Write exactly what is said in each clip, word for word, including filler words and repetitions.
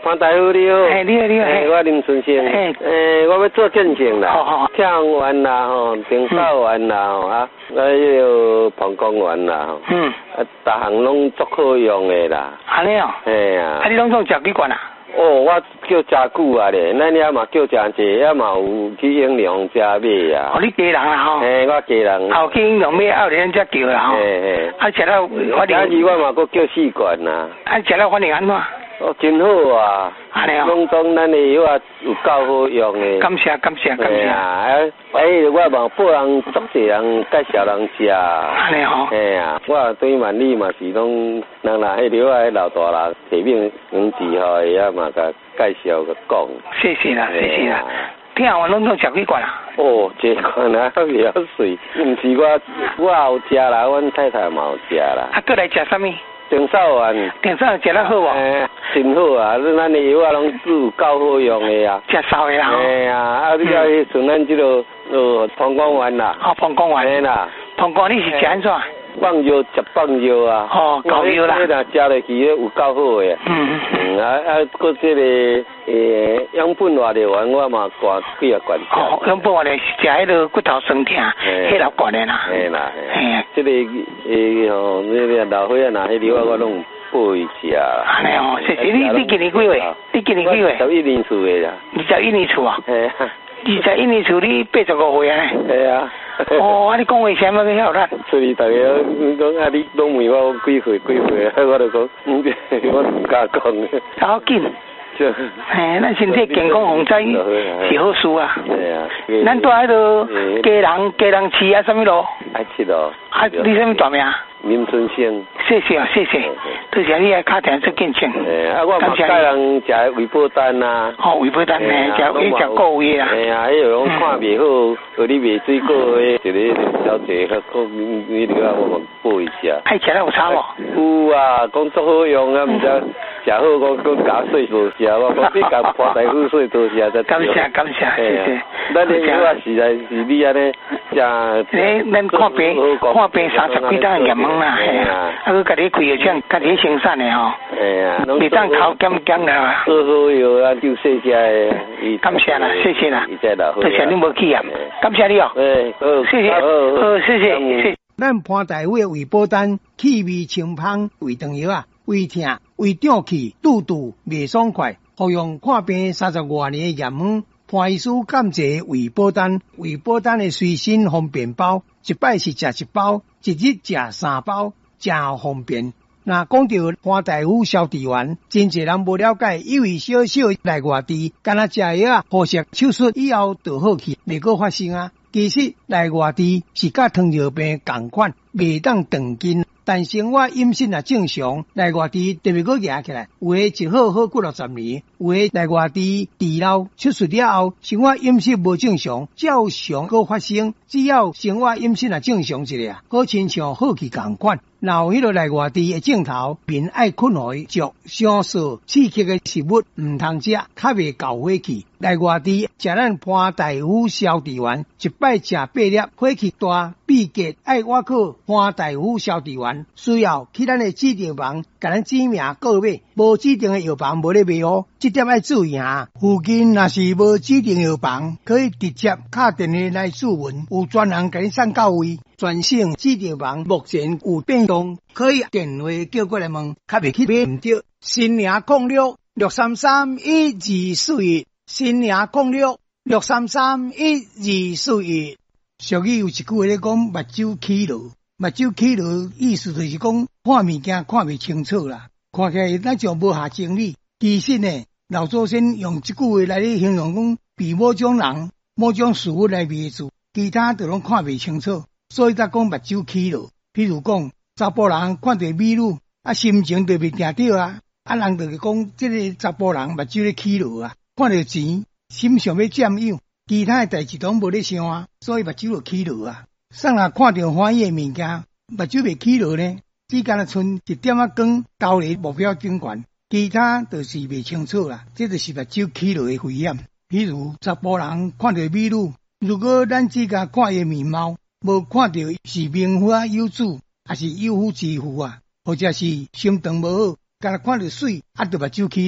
潘大夫你好， 哎，你好你好， 哎，我林春生，哎，诶，我要做见证啦， 好好， 跳完啦吼，顶扫完啦吼啊，啊迄个膀胱完啦吼，嗯，啊，逐项拢足好用的啦， 安尼哦， 哎呀， 啊你拢总食几罐啊？ 哦，我叫真久啊咧，咱遐嘛叫真济，也嘛有去英良食买啊。 哦，你家人啊吼？ 嘿，我家人。 哦，去英良买，后日才叫啦吼。嘿嘿。啊，食了反正。 假日我嘛阁叫四罐呐。 啊，食了反正安怎？ 哦，真好啊！ 安尼哦。 拢当咱的药啊，有够好用的。 感谢感谢感谢。 啊，哎，我嘛报人足济人介绍人食。 安尼哦。嘿啊，我对万里嘛是拢人啦，迄条啊，老大人提名用治好的啊嘛，甲介绍甲讲。 谢谢啦，谢谢啦。听我拢总食几罐啊？ 哦，这罐啊比较水，毋是我我有食啦，阮太太嘛有食啦。 啊，过来食啥物？ 顶扫丸， 顶扫食得好无？ 诶，真好啊！你咱的药啊，拢有够好用的啊。 食烧的啦。 哎呀，啊，你要像咱这个呃膀胱丸啦。 哦，膀胱丸。嘿啦。膀胱你是食安怎？放药食放药啊。 哦，高药啦。 你若食落去，有够好的。嗯嗯。啊啊，搁这个诶养分活力丸，我嘛灌几啊罐。 哦，养分活力是食迄个骨头酸痛，迄六罐的啦。 嘿啦。嘿。这个诶吼，那个老岁仔拿迄药我拢报伊食。 安尼哦，谢谢你。你今年几月？你今年几月？ 二十一年厝的啦。 二十一年厝啊？嘿啊。二十一年厝你八十五岁啊？ 系啊。 哦，啊你讲话啥物要晓咱？ 所以大家讲啊，你拢问我几岁几岁，我就讲，嗯，我唔敢讲。 好紧。嘿，咱身体健康防灾是好事啊。系啊。咱住喺度，家人家人饲啊，什么咯？ 爱吃咯。 啊，你什么大名？ 林春生。 谢谢啊，谢谢。多谢你来打电做见证。 诶，啊，我嘛带人食胃保丹呐。 哦，胃保丹诶，食伊食够味啊。 哎呀，迄个拢看袂好，互你袂水果诶，一个小姐较讲你你个我嘛报一下。 爱食了有差无？有啊，讲足好用啊，毋知食好讲讲加水多食，我讲你加花大夫水多食才。 感谢感谢，谢谢。 咱的药啊，实在是你安尼食。 你咱看病看病三十几单验问啦，系啊，啊，佮家己开个厂，家己生产的吼。系啊，袂当头减减啦。 好好药啊，就细只的。 感谢啦，谢谢啦，多谢你无气啊，感谢你哦。 诶，好， 谢谢，好，谢谢，谢谢。 咱潘大夫的胃保丹气味清芳胃肠药啊，胃痛、胃胀气、肚肚袂爽快，服用看病三十多年的验问，潘医师感谢胃保丹。胃保丹的随身方便包，一摆是食一包，一日食三包，真方便。那讲到潘大夫消脂丸，真侪人无了解，以为小小来外地，干那食药啊，好食手术以后就好去，未过发生啊。其实来外地是甲糖尿病同款，袂当长进。但生活饮食也正常，来外地特别个行起来，有诶一好好过六十年，有诶来外地治疗手术了后，生活饮食无正常，照常个发生。只要生活饮食也正常一下，好亲像好去同款。若有迄个来外地诶镜头，面爱困互伊食上素刺激诶食物，毋通食，较袂够火气。来外地食咱潘大夫消脂丸，一摆食八粒，火气大，闭结爱我靠潘大夫消脂丸。需要去咱的指定房，甲咱指名购买，无指定的药房无咧卖哦，这点要注意哈。附近若是无指定药房，可以直接打电话来询问，有专人甲你送到位。全省指定房目前有变动，可以电话叫过来问，较袂去买唔对。新娘控六六三三一二四一，新娘控六六三三一二四一。俗语有一句话咧讲，目睭起落。目睭起落，意思就是讲看物件看袂清楚啦，看起来咱就无下精力。其实呢，老祖先用一句话来咧形容讲，比某种人、某种事物来描述，其他都拢看袂清楚，所以才讲目睭起落。譬如讲，查甫人看到美女，啊心情就袂定着啊，啊人就讲这个查甫人目睭咧起落啊，看到钱，心想要占有，其他的代志拢无咧想啊，所以目睭就起落啊。上来看到欢喜的物件，目睭袂起落呢，只干那剩一点仔光，投入目标景观，其他就是袂清楚啦。这就是目睭起落的危险。譬如查甫人看到美女，如果咱只甲看伊面貌，无看到是名花有主，还是有妇之夫啊，或者是心肠无好，干那看到水，啊，就目睭起落。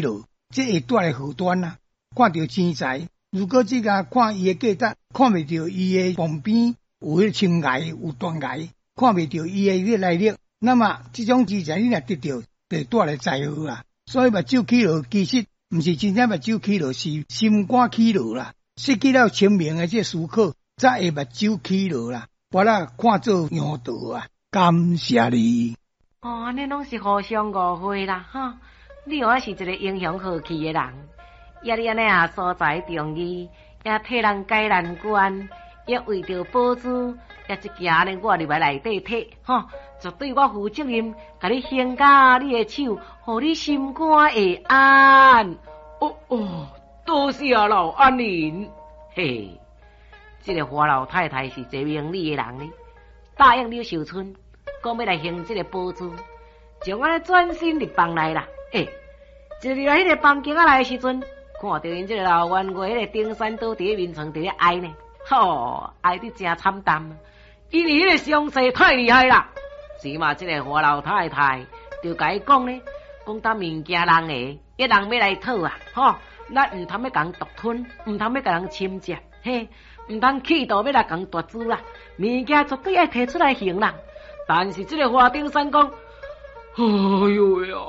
这会带来祸端啊！看到钱财，如果这个看伊的价值，看袂到伊的旁边有迄青苔有断崖，看袂到伊的迄内力，那么这种钱财你若得到，就带来灾祸啦。所以目睭起落，其实毋是真正目睭起落，是心肝起落啦。失去了清明的这思考，才会目睭起落啦。我啦看做羊道啊，感谢你。 哦，安尼拢是互相误会啦，哈！你又是一个英雄豪气的人，也你安尼啊所在中义，也替人解难关，也为着保珠，也一件呢我入来内底摕，哈！绝对我负责任，甲你牵甲你的手，互你心肝会安。哦哦，多谢老安人。嘿，这个花老太太是一明理的人呢，答应刘秀春，讲要来行这个保珠，就安尼转身入房内啦。诶、欸，一入来迄个房间仔来的时阵，看到因这个老冤家迄个丁山倒伫咧面床伫咧哀呢，吼，哀得真惨淡，因为迄个伤势太厉害啦。是嘛，这个花老太太就甲伊讲呢，讲当物件人的，一人要来讨啊，吼，咱唔通要共独吞，唔通要甲人侵占，嘿，唔通企图要来共夺主啦，物件绝对爱摕出来行啦。但是这个花丁山讲，哎呦呀！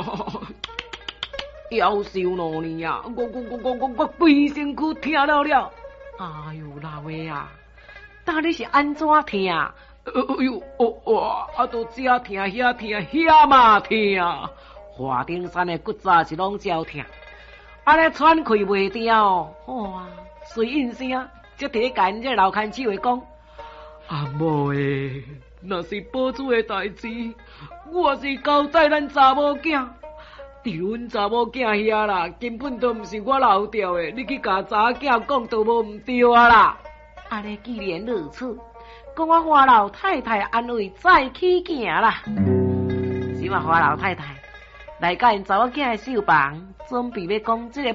夭寿两年啊！我我我我我我规身躯疼了了！哎呦老爷啊，到底是安怎疼？哎呦哦哇！啊，都这疼遐疼遐嘛疼！华顶山的骨早是拢照疼，安尼喘气袂掉，哇！随应声，则提甲因这老看手的讲，阿母诶，若是保珠的代志，我是交代咱查某囝。伫阮查某囝遐啦，根本都毋是我留掉的，你去甲查囝讲都无毋对啊啦！安尼既然如此，讲我花老太太安慰再起行啦。是嘛，花老太太来甲因查某囝的绣房，准备要讲这个。